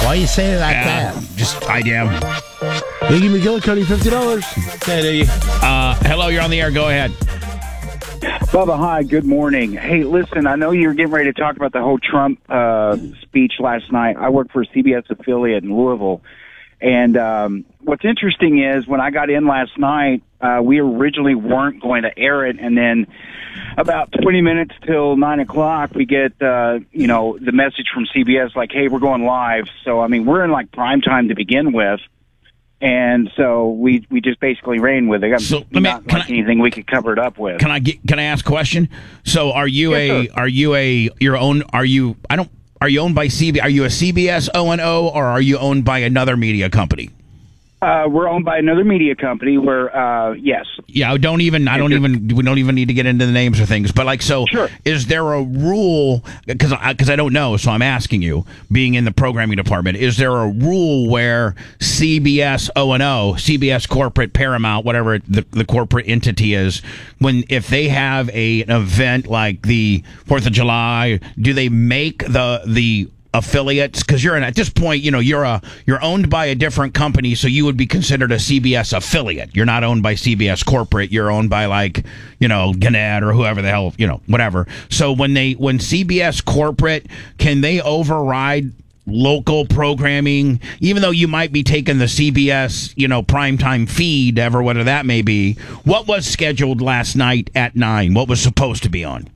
Why you saying it like that? Just I am. Iggy McGillicuddy, $50. Hey, Hello, you're on the air. Go ahead. Bubba, hi, good morning. Hey, listen, I know you're getting ready to talk about the whole Trump speech last night. I work for a CBS affiliate in Louisville. And what's interesting is when I got in last night, we originally weren't going to air it. And then about 20 minutes till 9 o'clock, we get, the message from CBS like, hey, we're going live. So, I mean, we're in like prime time to begin with. And so we just basically ran with it. So Anything we could cover it up with. Can I ask a question? So are you owned by CBS? Are you a CBS O&O or are you owned by another media company? We're owned by another media company. Yes. Yeah, we don't even need to get into the names or things. But Sure. Is there a rule? Because I don't know, so I'm asking you. Being in the programming department, is there a rule where CBS O&O, CBS corporate, Paramount, whatever the corporate entity is, if they have an event like the 4th of July, do they make the affiliates? Because at this point, you're owned by a different company, so you would be considered a CBS affiliate. You're not owned by CBS corporate. You're owned by Gannett or whoever the hell, whatever. So when CBS corporate, can they override local programming, even though you might be taking the CBS, primetime feed, ever whether that may be? What was scheduled last night at 9? What was supposed to be on?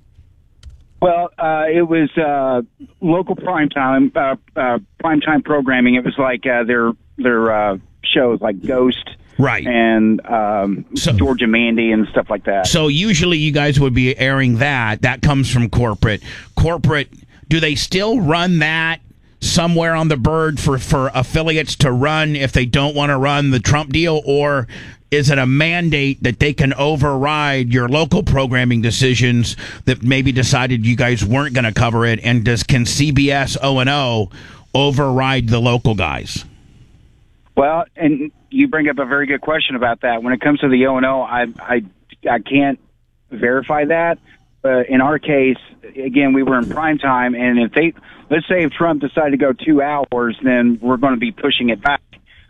Well, it was local primetime programming. It was like their shows like Ghost, right, and Georgia Mandy and stuff like that. So usually you guys would be airing that. That comes from corporate. Corporate, do they still run that somewhere on the bird for affiliates to run if they don't want to run the Trump deal, or is it a mandate that they can override your local programming decisions that maybe decided you guys weren't going to cover it? And can CBS O&O override the local guys? Well, and you bring up a very good question about that. When it comes to the O&O, I can't verify that. But in our case, again, we were in prime time, and let's say if Trump decided to go 2 hours, then we're going to be pushing it back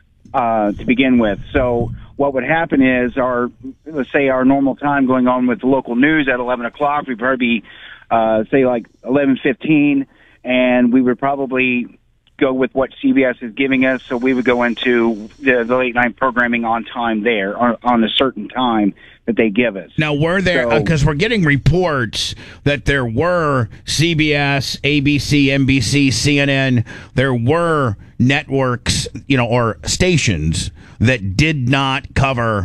to begin with. So what would happen is let's say our normal time going on with the local news at 11 o'clock, we'd probably be, say like 11:15, and we would probably go with what CBS is giving us. So we would go into the late night programming on time there, or on a certain time that they give us. Now, were there, because we're getting reports that there were CBS, ABC, NBC, CNN, there were networks, or stations that did not cover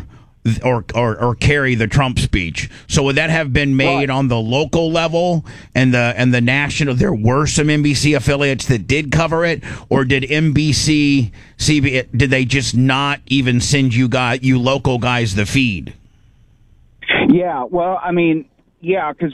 or carry the Trump speech. So would that have been made on the local level and the national? There were some NBC affiliates that did cover it, or did NBC, CBS, did they just not even send you local guys the feed? Yeah, well, I mean, yeah, because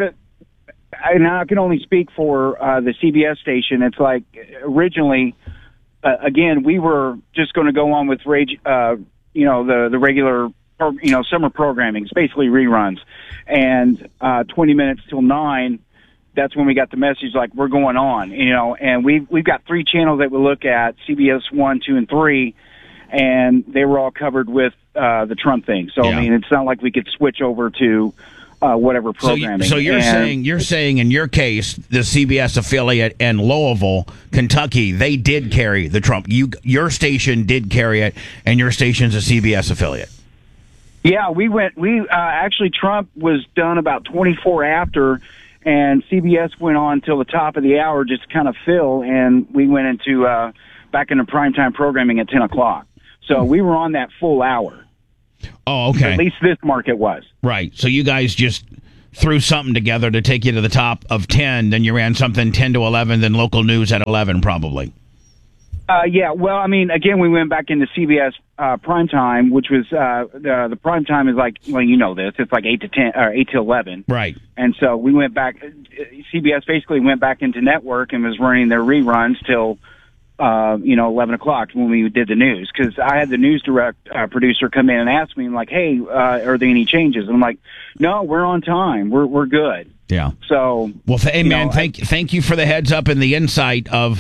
I can only speak for the CBS station. It's like originally, again, we were just going to go on with the regular, summer programming. It's basically reruns. And 20 minutes till 9, that's when we got the message like we're going on, and we've got 3 channels that we look at, CBS 1, 2, and 3, and they were all covered with the Trump thing. So, yeah. I mean, it's not like we could switch over to whatever programming. So you're saying in your case, the CBS affiliate in Louisville, Kentucky, they did carry the Trump. Your station did carry it, and your station's a CBS affiliate. Yeah, actually Trump was done about 24 after, and CBS went on till the top of the hour just to kind of fill, and we went into back into primetime programming at 10 o'clock. So we were on that full hour. Oh, okay. At least this market was. Right. So you guys just threw something together to take you to the top of 10, then you ran something 10 to 11, then local news at 11 probably. Yeah, well, I mean, again, we went back into CBS primetime, which was the primetime is like, well, you know this, it's like 8 to 10 or 8 to 11. Right. And so we went back. CBS basically went back into network and was running their reruns till 11 o'clock when we did the news, because I had the news producer come in and ask me, like, hey, are there any changes? And I'm like, no, we're on time. We're good. Yeah. So, well, thank you for the heads up and the insight of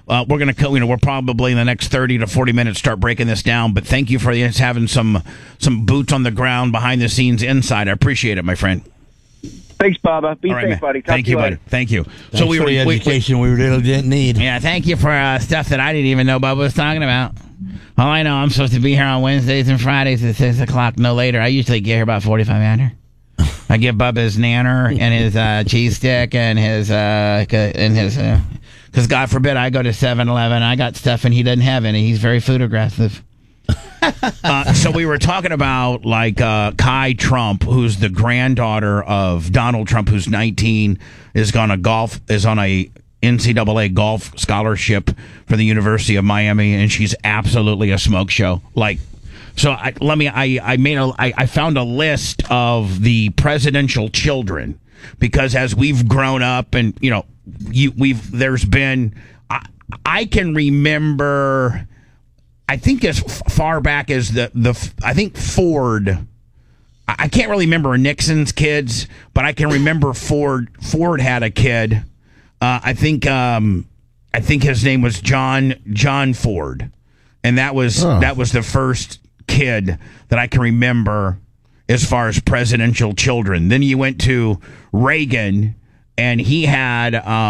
we're going to, we're probably in the next 30 to 40 minutes start breaking this down. But thank you for having some boots on the ground, behind the scenes, inside. I appreciate it, my friend. Thanks, Bubba. Be All right, safe, man. buddy. Talk Thank to you, later. buddy. Thank you. Thanks for the education we really didn't need. Yeah, thank you for stuff that I didn't even know Bubba was talking about. All I know, I'm supposed to be here on Wednesdays and Fridays at 6 o'clock, no later. I usually get here about 45 after. I give Bubba his nanner and his cheese stick and his because God forbid I go to 7-Eleven. I got stuff and he doesn't have any. He's very food aggressive. So we were talking about Kai Trump, who's the granddaughter of Donald Trump, who's 19, is on a NCAA golf scholarship for the University of Miami, and she's absolutely a smoke show. So I found a list of the presidential children, because as we've grown up and there's been I can remember, I think as far back as I think Ford. I can't really remember Nixon's kids, but I can remember Ford had a kid. I think his name was John Ford, and that was the first kid that I can remember as far as presidential children. Then you went to Reagan, and he had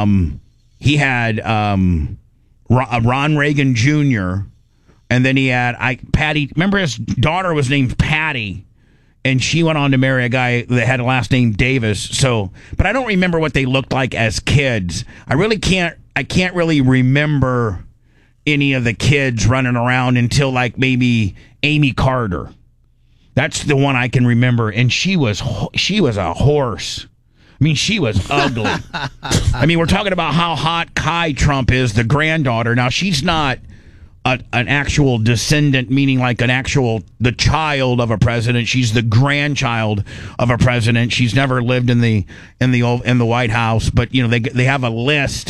Ron Reagan Jr., and then he had Patty. Remember, his daughter was named Patty, and she went on to marry a guy that had a last name Davis. So, but I don't remember what they looked like as kids. I can't really remember any of the kids running around until maybe Amy Carter. That's the one I can remember, and she was a horse. I mean, she was ugly. I mean, we're talking about how hot Kai Trump is, the granddaughter. Now, she's not an actual descendant, meaning the child of a president. She's the grandchild of a president. She's never lived in the White House, but they have a list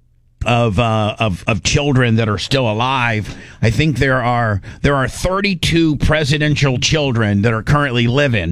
of children that are still alive. I think there are 32 presidential children that are currently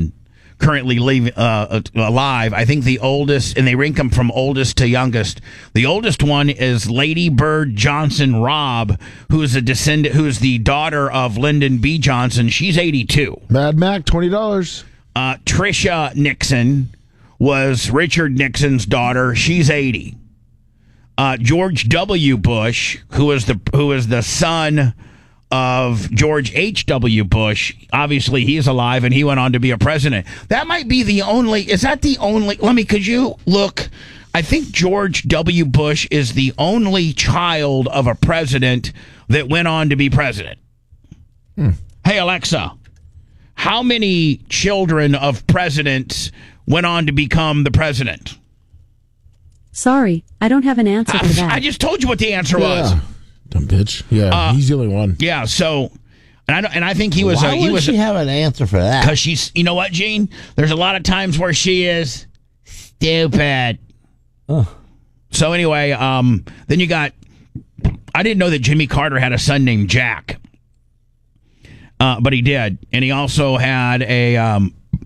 alive. I think the oldest, and they rank them from oldest to youngest. The oldest one is Lady Bird Johnson Robb, who is the daughter of Lyndon B. Johnson. She's 82. Mad Mac, $20. Tricia Nixon was Richard Nixon's daughter. She's 80. George W. Bush, who is the son of George H.W. Bush, obviously he's alive, and he went on to be a president. That might be the only. Is that the only? Could you look? I think George W. Bush is the only child of a president that went on to be president. Hey, Alexa, how many children of presidents went on to become the president? Sorry, I don't have an answer for that. I just told you what the answer was. Dumb bitch. Yeah, he's the only one. Yeah, so, and I think he was. Why would she have an answer for that? Because she's. You know what, Gene? There's a lot of times where she is stupid. So anyway, then you got. I didn't know that Jimmy Carter had a son named Jack, but he did, and he also had a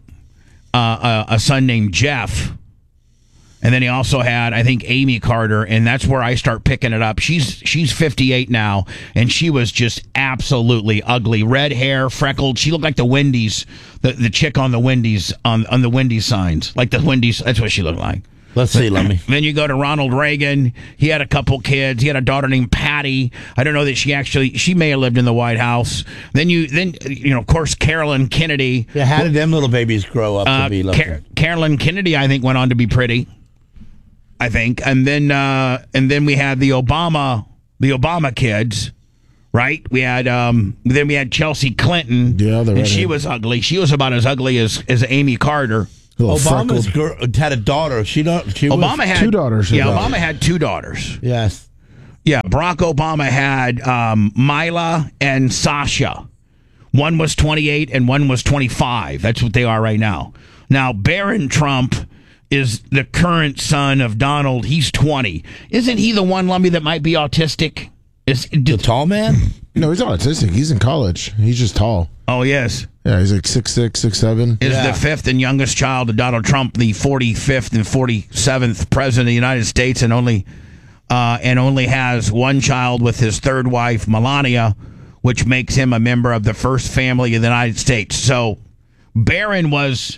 son named Jeff. And then he also had, I think, Amy Carter, and that's where I start picking it up. She's 58 now, and she was just absolutely ugly. Red hair, freckled. She looked like the Wendy's, the chick on the Wendy's, on the Wendy's signs. Like the Wendy's, that's what she looked like. Let's see, let me. Then you go to Ronald Reagan. He had a couple kids. He had a daughter named Patty. I don't know that she may have lived in the White House. Then of course, Carolyn Kennedy. Yeah, how did them little babies grow up to be lovely? Carolyn Kennedy, I think, went on to be pretty. I think, and then we had the Obama kids, right? We had then we had Chelsea Clinton, and she was ugly. She was about as ugly as Amy Carter. Obama's girl had a daughter. Obama had 2 daughters. Yeah, Obama had 2 daughters. Yes. Yeah, Barack Obama had Mila and Sasha. One was 28 and one was 25. That's what they are right now. Now, Barron Trump is the current son of Donald. He's 20. Isn't he the one, Lumby, that might be autistic? The tall man? No, he's not autistic. He's in college. He's just tall. Oh, yes. Yeah, he's like 6'6", 6'7". Is the 5th and youngest child of Donald Trump, the 45th and 47th president of the United States, and only and only has one child with his third wife, Melania, which makes him a member of the first family in the United States. So Barron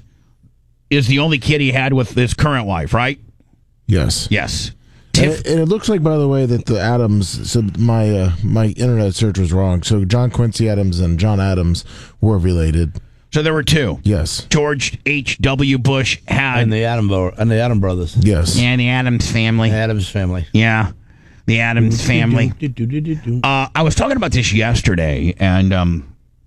is the only kid he had with his current wife, right? Yes. Yes. And it looks like, by the way, that the Adams. So my internet search was wrong. So John Quincy Adams and John Adams were related. So there were two. Yes. George H.W. Bush had And the Adam brothers. Yes. Yeah, the Adams family. Adams family. Yeah, the Adams family. I was talking about this yesterday, and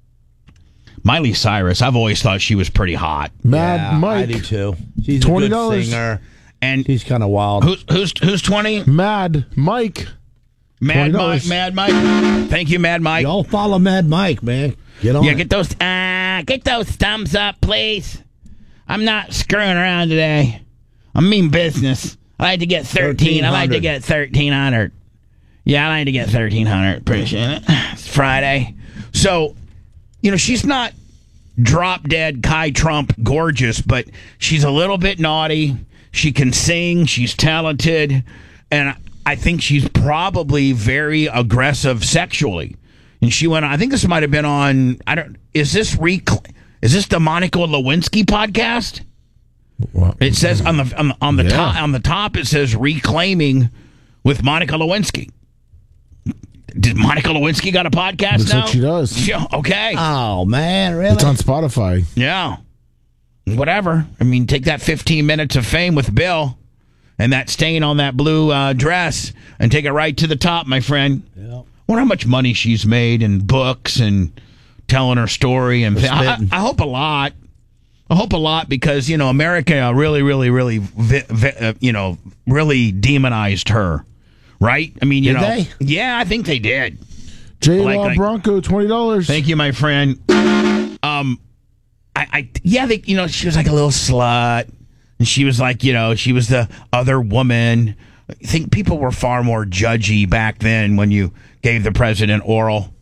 Miley Cyrus, I've always thought she was pretty hot. Mad Mike. I do too. She's $20. a good singer. And She's kind of wild. who's 20? Mad Mike. Mad Mike. $20. Mad Mike. Thank you, Mad Mike. Y'all follow Mad Mike, man. Get on. Yeah, it. get those thumbs up, please. I'm not screwing around today. I mean business. I like to get 13. I like to get 1,300. Yeah, I like to get 1,300. Appreciate it. It's Friday. So, she's not drop dead Kai Trump gorgeous, but she's a little bit naughty. She can sing. She's talented. And I think she's probably very aggressive sexually. And she went on, I think this might have been on, is this the Monica Lewinsky podcast? Well, It says on the top it says Reclaiming with Monica Lewinsky. Did Monica Lewinsky got a podcast looks now? like she does. Yeah, okay. Oh, man. Really? It's on Spotify. Yeah. Whatever. I mean, take that 15 minutes of fame with Bill and that stain on that blue dress and take it right to the top, my friend. Yeah. Wonder how much money she's made in books and telling her story. And I hope a lot. I hope a lot because, America really, really, really, really demonized her. Right? I mean, Did they? Yeah, I think they did. J-Law Bronco, $20. Thank you, my friend. She was like a little slut, and she was like, she was the other woman. I think people were far more judgy back then when you gave the president oral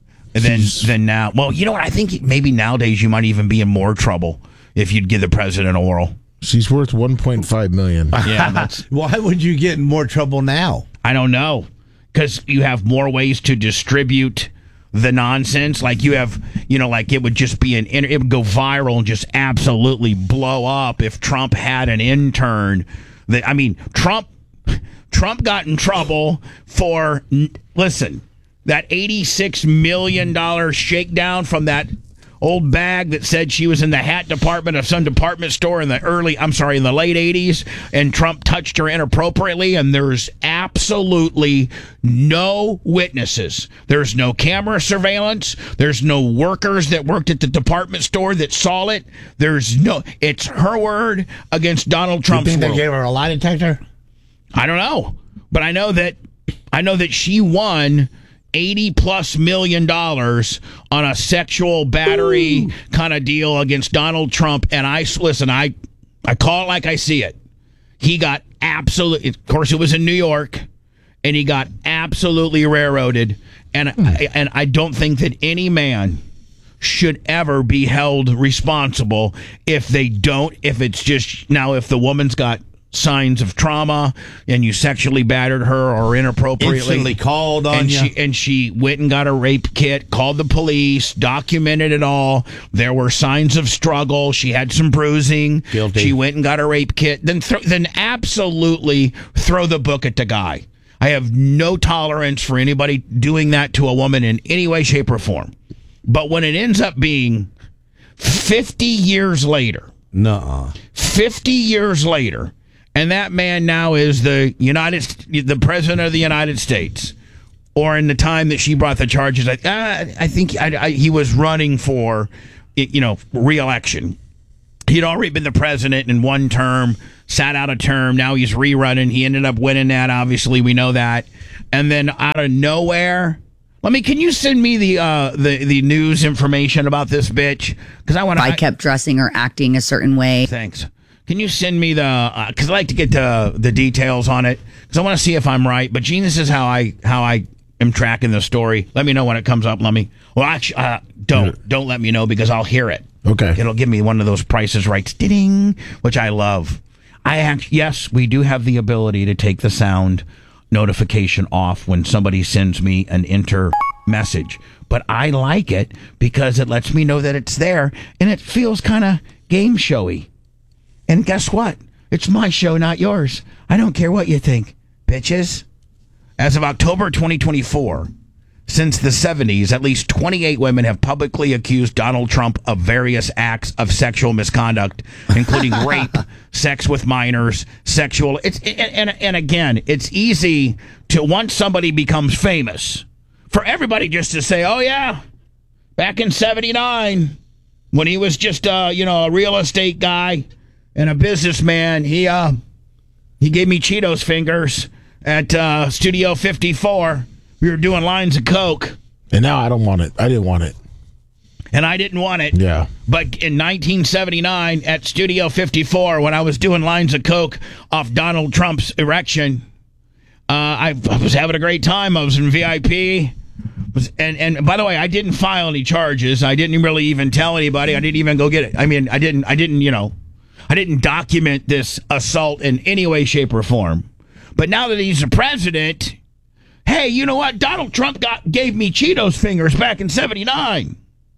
than now. Well, you know what? I think maybe nowadays you might even be in more trouble if you'd give the president oral. She's worth $1.5 million. Yeah, Why would you get in more trouble now? I don't know, because you have more ways to distribute the nonsense. Like you have, like it would just be it would go viral and just absolutely blow up if Trump had an intern. Trump got in trouble for, listen, that $86 million shakedown from that old bag that said she was in the hat department of some department store in the late 80s, and Trump touched her inappropriately, and there's absolutely no witnesses. There's no camera surveillance. There's no workers that worked at the department store that saw it. It's her word against Donald Trump's You think word. they gave her a lie detector? I don't know, but I know that she won $80+ million on a sexual battery kind of deal against Donald Trump. And I call it like I see it. He got absolutely, of course, it was in New York, and he got absolutely railroaded. And I don't think that any man should ever be held responsible if it's just, now if the woman's got signs of trauma and you sexually battered her or inappropriately, Instantly called on you. And she went and got a rape kit, called the police, documented it all. There were signs of struggle. She had some bruising. Guilty. She went and got a rape kit. Then absolutely throw the book at the guy. I have no tolerance for anybody doing that to a woman in any way, shape, or form. But when it ends up being 50 years later, 50 years later, and that man now is the president of the United States, or in the time that she brought the charges, I think he was running for, re-election. He'd already been the president in one term, sat out a term. Now he's rerunning. He ended up winning that. Obviously, we know that. And then out of nowhere, can you send me the news information about this bitch? Because I kept dressing or acting a certain way. Thanks. Can you send me because I like to get the details on it, because I want to see if I'm right. But Gene, this is how I am tracking the story. Let me know when it comes up. Actually, don't let me know, because I'll hear it. Okay. It'll give me one of those Prices Right, ding, which I love. Yes, we do have the ability to take the sound notification off when somebody sends me an enter message. But I like it because it lets me know that it's there, and it feels kind of game showy. And guess what? It's my show, not yours. I don't care what you think, bitches. As of October 2024, since the 70s, at least 28 women have publicly accused Donald Trump of various acts of sexual misconduct, including rape, sex with minors, sexual. And again, it's easy to, once somebody becomes famous, for everybody just to say, oh, yeah, back in 79, when he was just, a real estate guy and a businessman, he gave me Cheetos fingers at Studio 54. We were doing lines of coke. And now I don't want it. I didn't want it. And I didn't want it. Yeah. But in 1979 at Studio 54, when I was doing lines of coke off Donald Trump's erection, I was having a great time. I was in VIP. And by the way, I didn't file any charges. I didn't really even tell anybody. I didn't even go get it. I mean, I didn't document this assault in any way, shape, or form. But now that he's the president, hey, you know what? Donald Trump gave me Cheetos fingers back in 79.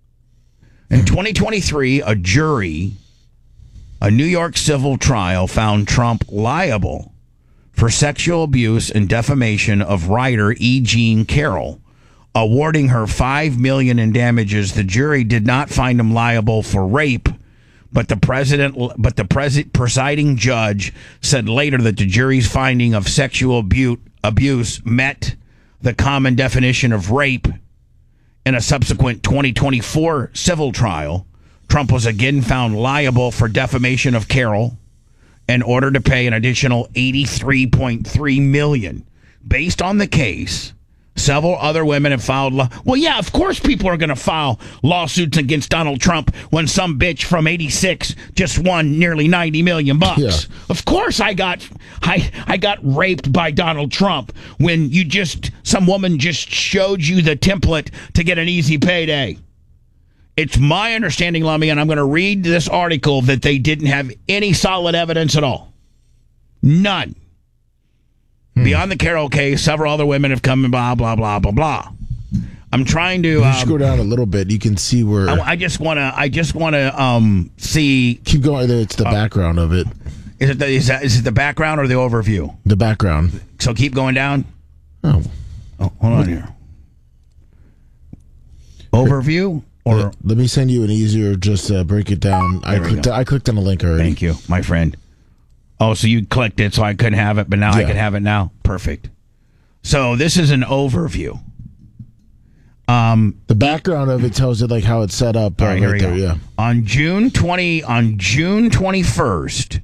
In 2023, a jury, a New York civil trial, found Trump liable for sexual abuse and defamation of writer E. Jean Carroll, awarding her $5 million in damages. The jury did not find him liable for rape, but the presiding judge said later that the jury's finding of sexual abuse met the common definition of rape. In a subsequent 2024 civil trial, Trump was again found liable for defamation of Carroll and ordered to pay an additional $83.3 million. Based on the case, several other women have filed well, yeah, of course people are going to file lawsuits against Donald Trump when some bitch from 86 just won nearly $90 million. Yeah. Of course I got raped by Donald Trump when some woman just showed you the template to get an easy payday. It's my understanding, Lummy, and I'm going to read this article, that they didn't have any solid evidence at all. None. Beyond the Carroll case, several other women have come and blah, blah, blah, blah, blah. I'm trying to... you scroll down a little bit. You can see where... I just want to see... Keep going. There, it's the background of it. Is it the background or the overview? The background. So keep going down? Oh, hold on here. Overview? Or let me send you an easier, just break it down. I clicked on the link already. Thank you, my friend. Oh, so you clicked it so I couldn't have it, but now I can have it now? Perfect. So this is an overview. The background of it tells it like how it's set up. All right, here we go. Yeah. On June 21st,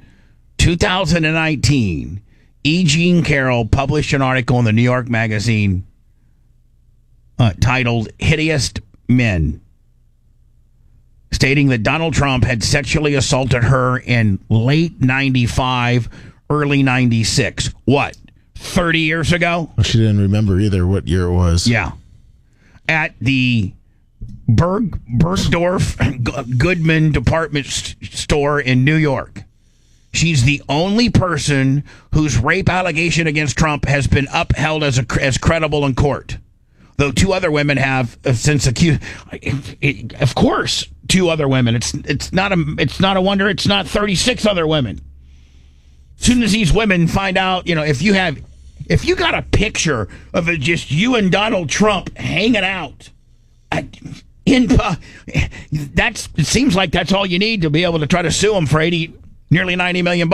2019, E. Jean Carroll published an article in the New York Magazine titled "Hideous Men," stating that Donald Trump had sexually assaulted her in late 95, early 96. What, 30 years ago? Well, she didn't remember either what year it was. Yeah. At the Bergdorf Goodman department store in New York. She's the only person whose rape allegation against Trump has been upheld as credible in court. Though two other women have since accused. Of course, two other women. It's not a wonder it's not 36 other women. As soon as these women find out, if you got a picture of it, just you and Donald Trump hanging out, it seems like that's all you need to be able to try to sue him for nearly $90 million.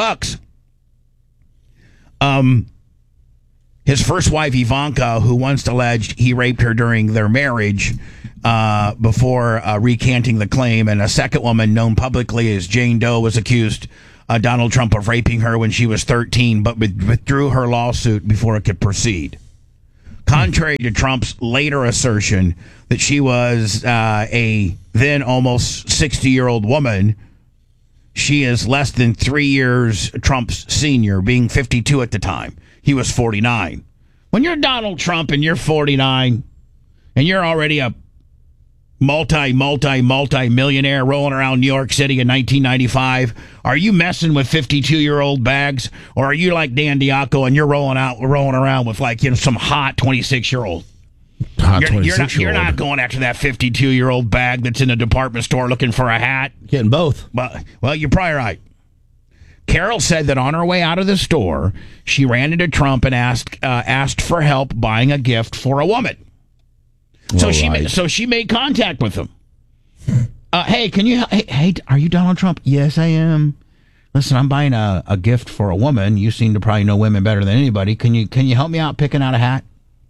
His first wife, Ivanka, who once alleged he raped her during their marriage before recanting the claim, and a second woman known publicly as Jane Doe was accused Donald Trump of raping her when she was 13, but withdrew her lawsuit before it could proceed. Contrary to Trump's later assertion that she was a then almost 60-year-old woman, she is less than 3 years Trump's senior, being 52 at the time. He was 49. When you're Donald Trump and you're 49 and you're already a multi-millionaire rolling around New York City in 1995? Are you messing with 52-year-old bags, or are you like Dan Diaco and you're rolling around with some hot 26-year-old? You're not going after that 52-year-old bag that's in a department store looking for a hat. Getting both. Well, you're probably right. Carol said that on her way out of the store, she ran into Trump and asked for help buying a gift for a woman. So she made contact with him. Hey, can you? Hey, are you Donald Trump? Yes, I am. Listen, I'm buying a gift for a woman. You seem to probably know women better than anybody. Can you help me out picking out a hat?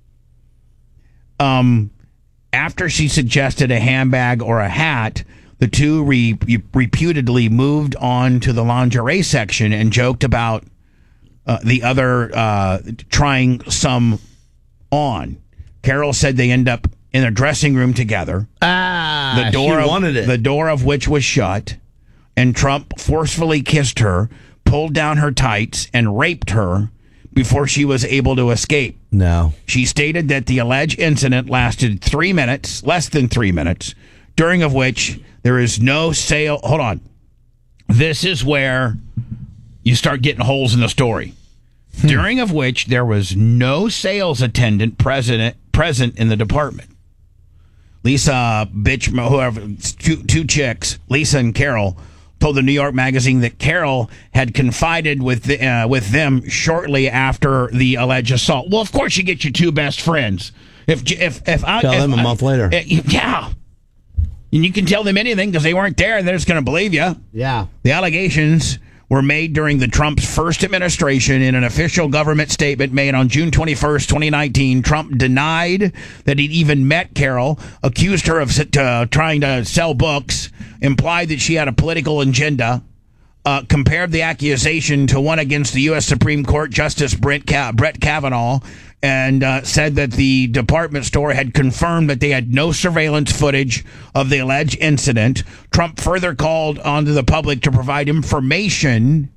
After she suggested a handbag or a hat, the two reputedly moved on to the lingerie section and joked about the other trying some on. Carol said they end up in a dressing room together. The door of which was shut, and Trump forcefully kissed her, pulled down her tights, and raped her before she was able to escape. No. She stated that the alleged incident lasted less than 3 minutes, during of which there is no sale. Hold on. This is where you start getting holes in the story. During of which there was no sales attendant present in the department. Lisa, whoever, two chicks, Lisa and Carol, told the New York Magazine that Carol had confided with them shortly after the alleged assault. Well, of course you get your two best friends. Tell them a month later. Yeah. And you can tell them anything because they weren't there and they're just going to believe you. Yeah. The allegations were made during the Trump's first administration. In an official government statement made on June 21st, 2019, Trump denied that he'd even met Carol, accused her of trying to sell books, implied that she had a political agenda, compared the accusation to one against the U.S. Supreme Court Justice Brett Kavanaugh, and said that the department store had confirmed that they had no surveillance footage of the alleged incident. Trump further called onto the public to provide information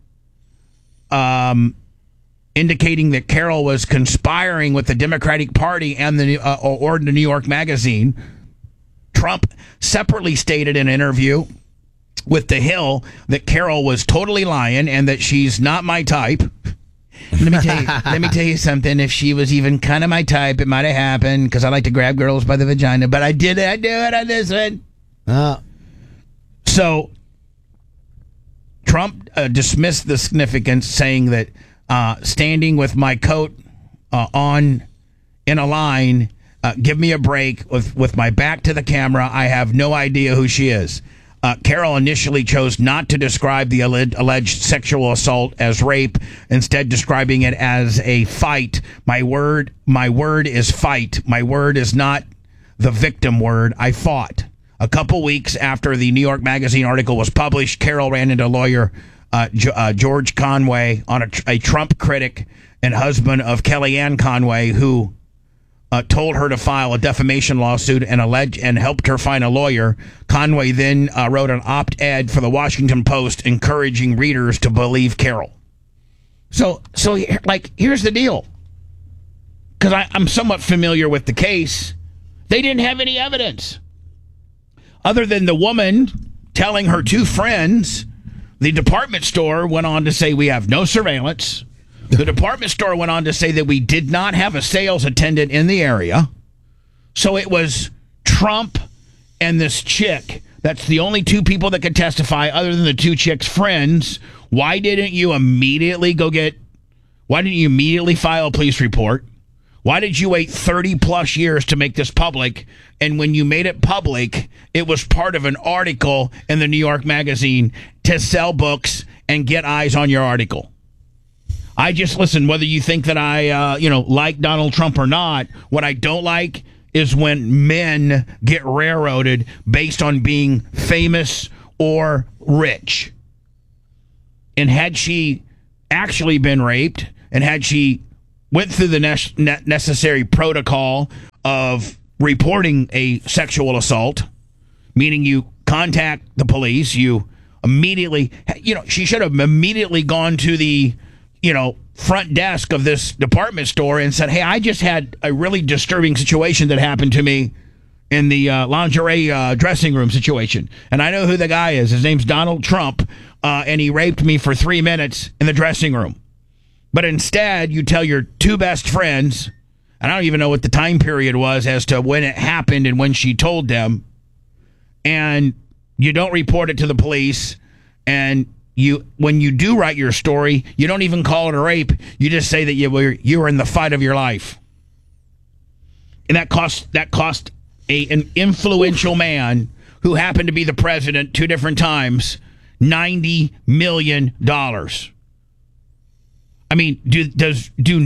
indicating that Carol was conspiring with the Democratic Party and the New York Magazine. Trump separately stated in an interview with The Hill that Carol was totally lying and that she's not my type. Let me tell you something. If she was even kind of my type, it might have happened because I like to grab girls by the vagina. But I do it on this one. So Trump dismissed the significance, saying that standing with my coat on in a line, give me a break. With my back to the camera, I have no idea who she is. Carol initially chose not to describe the alleged sexual assault as rape, instead describing it as a fight. My word is fight. My word is not the victim word. I fought. A couple weeks after the New York Magazine article was published, Carol ran into lawyer George Conway, a Trump critic and husband of Kellyanne Conway, who told her to file a defamation lawsuit and helped her find a lawyer. Conway then wrote an op-ed for the Washington Post encouraging readers to believe Carol. So here's the deal. Because I'm somewhat familiar with the case. They didn't have any evidence. Other than the woman telling her two friends, the department store went on to say we have no surveillance. The department store went on to say that we did not have a sales attendant in the area. So it was Trump and this chick. That's the only two people that could testify other than the two chicks' friends. Why didn't you immediately file a police report? Why did you wait 30 plus years to make this public? And when you made it public, it was part of an article in the New York Magazine to sell books and get eyes on your article. I just listen, whether you think that I, like Donald Trump or not, what I don't like is when men get railroaded based on being famous or rich. And had she actually been raped and had she went through the necessary protocol of reporting a sexual assault, meaning you contact the police, you immediately, she should have immediately gone to the front desk of this department store and said, hey, I just had a really disturbing situation that happened to me. in the lingerie dressing room situation. And I know who the guy is. His name's Donald Trump, and he raped me for 3 minutes in the dressing room. But instead, you tell your two best friends, and I don't even know what the time period was as to when it happened and when she told them, and you don't report it to the police, and when you do write your story, you don't even call it a rape. You just say that you were in the fight of your life. And that cost an influential man who happened to be the president 2 different times $90 million. I mean, do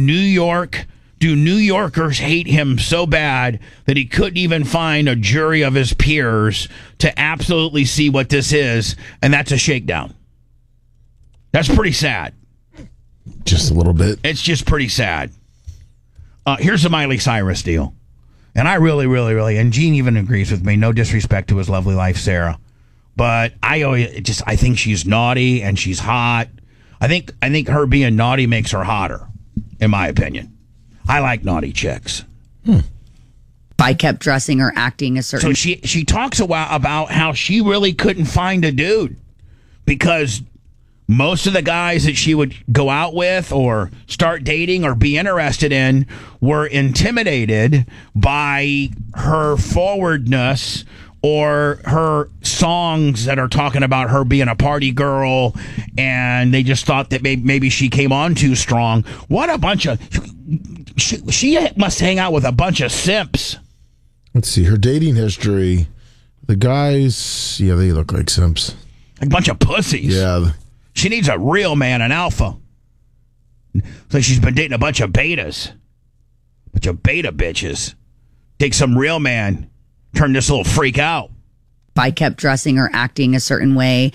New Yorkers hate him so bad that he couldn't even find a jury of his peers to absolutely see what this is, and that's a shakedown? That's pretty sad. Just a little bit. It's just pretty sad. Here's the Miley Cyrus deal. And I really, and Gene even agrees with me, no disrespect to his lovely wife, Sarah, but I think she's naughty and she's hot. I think her being naughty makes her hotter, in my opinion. I like naughty chicks. If I kept dressing or acting a certain... So she talks about how she really couldn't find a dude because most of the guys that she would go out with or start dating or be interested in were intimidated by her forwardness or her songs that are talking about her being a party girl, and they just thought that maybe she came on too strong. What a bunch of... She must hang out with a bunch of simps. Let's see, her dating history. The guys, yeah, they look like simps. Like a bunch of pussies. Yeah. She needs a real man, an alpha. So she's been dating a bunch of betas. A bunch of beta bitches. Take some real man. Turn this little freak out. If I kept dressing or acting a certain way,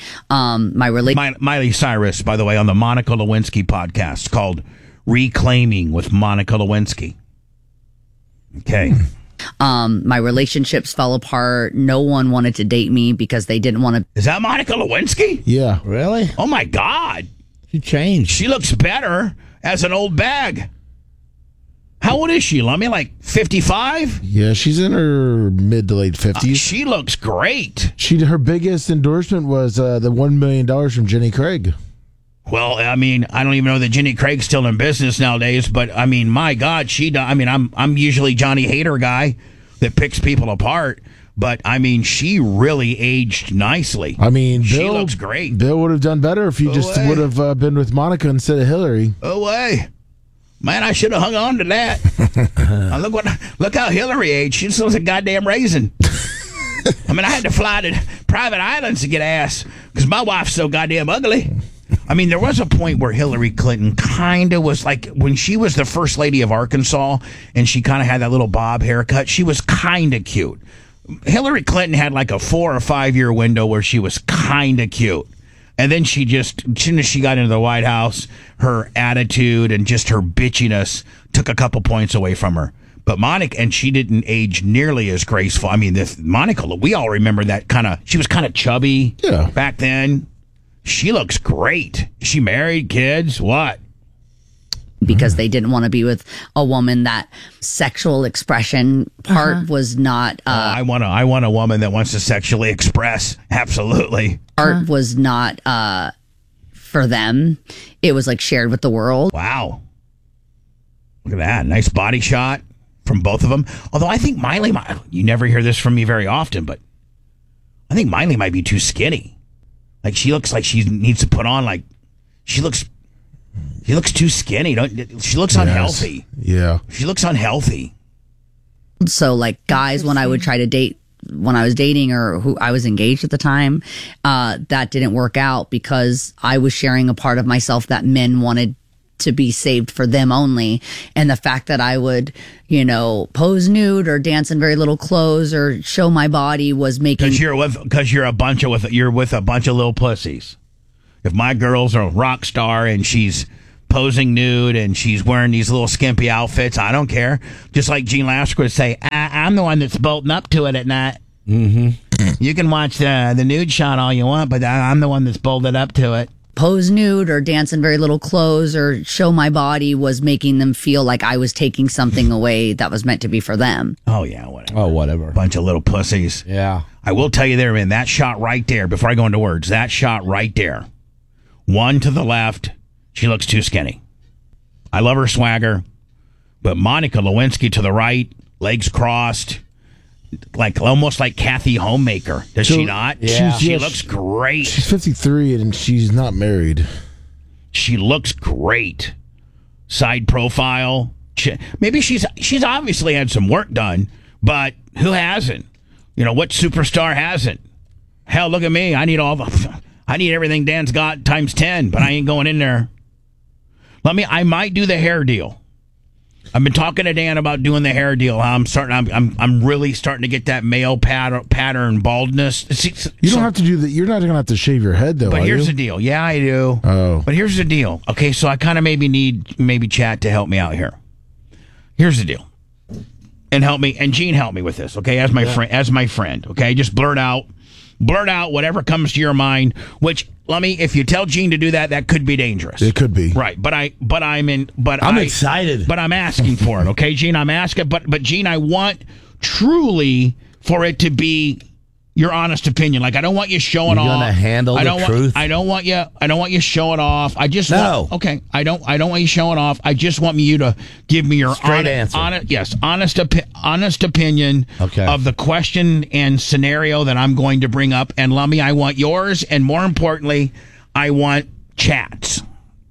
Miley Cyrus, by the way, on the Monica Lewinsky podcast called Reclaiming with Monica Lewinsky. Okay. My relationships fell apart. No one wanted to date me because they didn't want to. Is that Monica Lewinsky? Yeah. Really? Oh, my God. She changed. She looks better as an old bag. How old is she, Lummy? Like 55? Yeah, she's in her mid to late 50s. She looks great. Her biggest endorsement was the $1 million from Jenny Craig. Well, I mean, I don't even know that Jenny Craig's still in business nowadays, but I mean, my God, I'm usually Johnny Hader guy that picks people apart, but I mean, she really aged nicely. I mean, she looks great. Bill would have done better if he just would have been with Monica instead of Hillary. Oh, way. Man, I should have hung on to that. Look how Hillary aged. She just looks like a goddamn raisin. I mean, I had to fly to private islands to get ass because my wife's so goddamn ugly. I mean, there was a point where Hillary Clinton kind of was like, when she was the first lady of Arkansas and she kind of had that little bob haircut, she was kind of cute. Hillary Clinton had like a 4 or 5 year window where she was kind of cute. And then as soon as she got into the White House, her attitude and just her bitchiness took a couple points away from her. But Monica, and she didn't age nearly as graceful. I mean, Monica, we all remember that she was kind of chubby back then. She looks great. Is she married, kids, what? Because they didn't want to be with a woman that sexual expression part was not. I want a woman that wants to sexually express. Absolutely. Art was not for them. It was like shared with the world. Wow. Look at that. Nice body shot from both of them. Although I think Miley, you never hear this from me very often, but I think Miley might be too skinny. Like she looks like she needs to put on she looks too skinny. She looks unhealthy. Yeah. She looks unhealthy. So like guys, when I would try to date, when I was dating or who I was engaged at the time, that didn't work out because I was sharing a part of myself that men wanted to be saved for them only. And the fact that I would, pose nude or dance in very little clothes or show my body was making... Because you're with a bunch of little pussies. If my girl's a rock star and she's posing nude and she's wearing these little skimpy outfits, I don't care. Just like Gene Lasker would say, I'm the one that's bolting up to it at night. Mm-hmm. You can watch the nude shot all you want, but I'm the one that's bolted up to it. pose nude or dance in very little clothes or show my body was making them feel like I was taking something away that was meant to be for them. Oh, yeah, whatever. Oh, whatever. Bunch of little pussies. Yeah. I will tell you there, man, that shot right there, before I go into words, that shot right there, one to the left, she looks too skinny. I love her swagger, but Monica Lewinsky to the right, legs crossed, like almost like Kathy Homemaker. Does she not? Yeah. She looks great. She's 53 and she's not married. She looks great. Side profile. Maybe she's obviously had some work done, but who hasn't? You know, what superstar hasn't? Hell, look at me. I need everything Dan's got times 10, but I ain't going in there. I might do the hair deal. I've been talking to Dan about doing the hair deal. I'm really starting to get that male pattern baldness. You don't have to do that. You're not going to have to shave your head, though. But here's you? the deal. Yeah, I do. Oh. But here's the deal. Okay, so I kind of need Chat to help me out here. Here's the deal. And Gene help me with this, okay? As my friend, okay? Just blurt out whatever comes to your mind, which if you tell Gene to do that, that could be dangerous. It could be. Right. I'm excited. But I'm asking for it, okay, Gene? I'm asking, but Gene, I want truly for it to be your honest opinion. Like, I don't want you showing off. You're gonna handle the truth. I don't want you showing off. I just no. Okay. I don't want you showing off. I just want you to give me your straight answer. Honest opinion of the question and scenario that I'm going to bring up. And Lummy, I want yours, and more importantly, I want Chat's.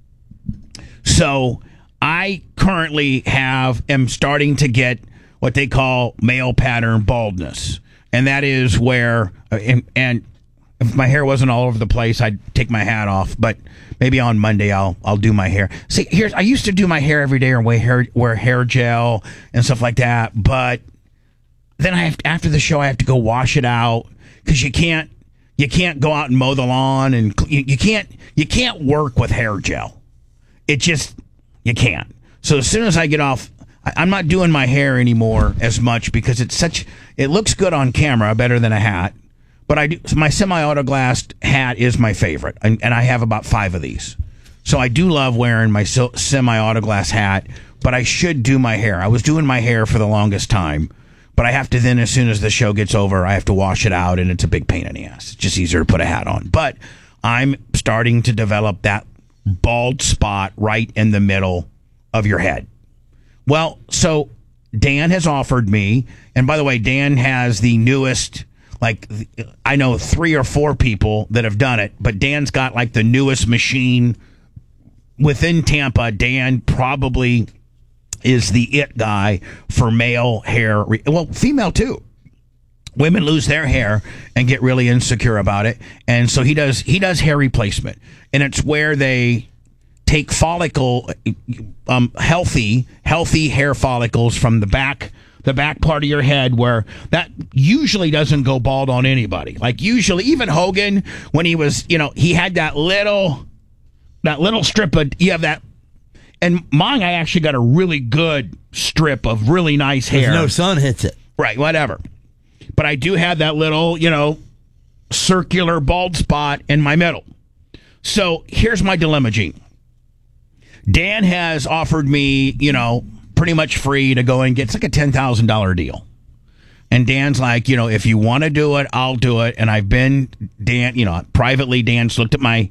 So I currently am starting to get what they call male pattern baldness. And that is where, and if my hair wasn't all over the place, I'd take my hat off. But maybe on Monday I'll do my hair. See, I used to do my hair every day or wear hair gel and stuff like that. But then after the show I have to go wash it out because you can't go out and mow the lawn, and you can't work with hair gel. You can't. So as soon as I get off, I'm not doing my hair anymore as much because it looks good on camera better than a hat. But my semi-auto glassed hat is my favorite, and I have about 5 of these. So I do love wearing my semi-auto glass hat, but I should do my hair. I was doing my hair for the longest time, but I have to then, as soon as the show gets over, I have to wash it out, and it's a big pain in the ass. It's just easier to put a hat on. But I'm starting to develop that bald spot right in the middle of your head. Well, so Dan has offered me, and by the way, Dan has the newest, I know 3 or 4 people that have done it, but Dan's got the newest machine within Tampa. Dan probably is the it guy for male hair. Well, female too. Women lose their hair and get really insecure about it. And so he does hair replacement, and it's where they take healthy hair follicles from the back part of your head, where that usually doesn't go bald on anybody. Like usually, even Hogan, when he was, he had that little strip of, you have that. And mine, I actually got a really good strip of really nice hair. No sun hits it. Right, whatever. But I do have that little, circular bald spot in my middle. So here's my dilemma, Gene. Dan has offered me, pretty much free to go and get, it's like a $10,000 deal. And Dan's like, if you want to do it, I'll do it. And I've been, Dan, privately, Dan's looked at my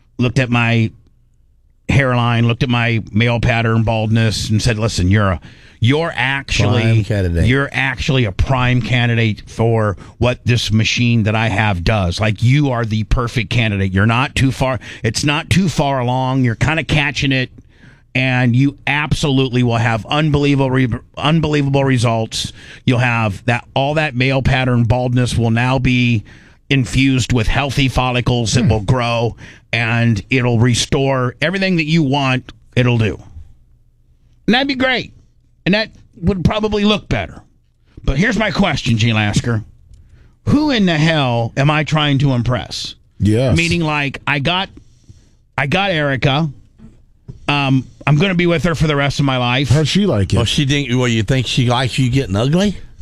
hairline, looked at my male pattern baldness, and said, listen, you're actually a prime candidate for what this machine that I have does. Like, you are the perfect candidate. You're not too far. It's not too far along. You're kind of catching it. And you absolutely will have unbelievable results. You'll have all that male pattern baldness will now be infused with healthy follicles that will grow, and it'll restore everything that you want. It'll do. And that'd be great. And that would probably look better. But here's my question, Gene Lasker. Who in the hell am I trying to impress? Yes. Meaning, I got Erica. I'm going to be with her for the rest of my life. How'd she like it? Well, you think she likes you getting ugly?